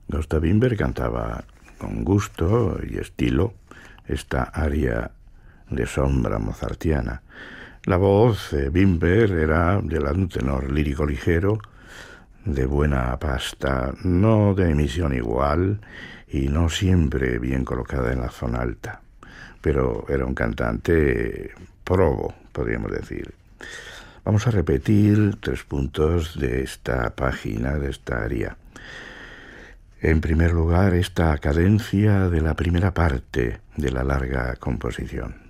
Gustav Wimber cantaba con gusto y estilo esta aria de sombra mozartiana. La voz de Wimber era de la de un tenor lírico ligero, de buena pasta, no de emisión igual y no siempre bien colocada en la zona alta, pero era un cantante probo, podríamos decir. Vamos a repetir 3 puntos de esta página, de esta aria. En primer lugar, esta cadencia de la primera parte de la larga composición.